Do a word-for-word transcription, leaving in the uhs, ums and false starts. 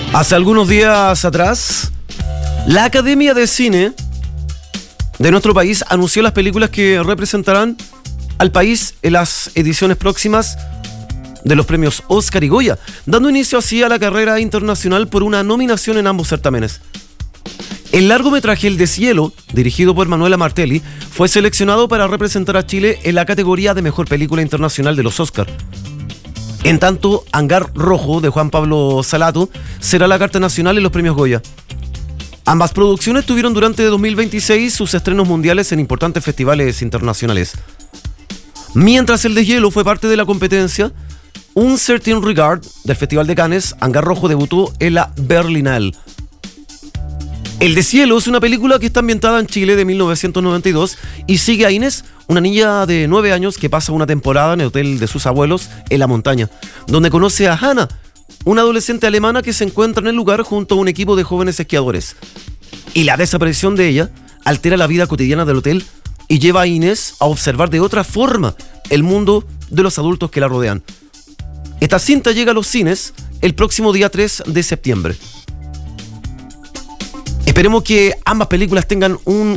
Hace algunos días atrás, la Academia de Cine de nuestro país anunció las películas que representarán al país en las ediciones próximas de los premios Oscar y Goya, dando inicio así a la carrera internacional por una nominación en ambos certámenes. El largometraje El Deshielo, dirigido por Manuela Martelli, fue seleccionado para representar a Chile en la categoría de Mejor Película Internacional de los Oscar. En tanto, Hangar Rojo, de Juan Pablo Salato, será la carta nacional en los premios Goya. Ambas producciones tuvieron durante dos mil veintiséis sus estrenos mundiales en importantes festivales internacionales. Mientras El Deshielo fue parte de la competencia, Un Certain Regard del Festival de Cannes, Hangar Rojo debutó en la Berlinale. El Deshielo es una película que está ambientada en Chile de mil novecientos noventa y dos y sigue a Inés, una niña de nueve años que pasa una temporada en el hotel de sus abuelos en la montaña, donde conoce a Hannah, una adolescente alemana que se encuentra en el lugar junto a un equipo de jóvenes esquiadores. Y la desaparición de ella altera la vida cotidiana del hotel y lleva a Inés a observar de otra forma el mundo de los adultos que la rodean. Esta cinta llega a los cines el próximo día tres de septiembre. Esperemos que ambas películas tengan un